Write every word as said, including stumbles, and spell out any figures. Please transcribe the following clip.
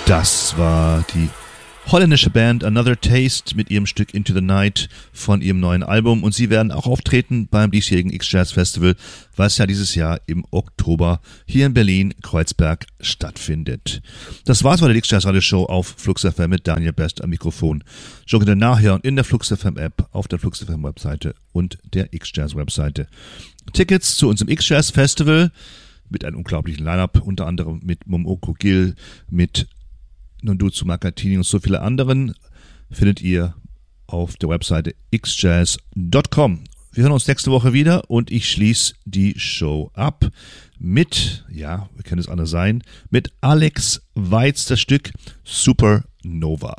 Das war die holländische Band Another Taste mit ihrem Stück Into the Night von ihrem neuen Album, und sie werden auch auftreten beim diesjährigen X-Jazz Festival, was ja dieses Jahr im Oktober hier in Berlin-Kreuzberg stattfindet. Das war's bei der X-Jazz Radio Show auf Flux F M mit Daniel Best am Mikrofon. Schon könnt ihr nachhören in der Flux F M App, auf der Flux F M Webseite und der X-Jazz Webseite. Tickets zu unserem X-Jazz Festival mit einem unglaublichen Line-Up, unter anderem mit Momoko Gil, mit Nonduzu Makatini und so viele anderen, findet ihr auf der Webseite x jazz dot com. Wir hören uns nächste Woche wieder und ich schließe die Show ab mit, ja, wie kann es anders sein, mit Alex Weitz, das Stück Supernova.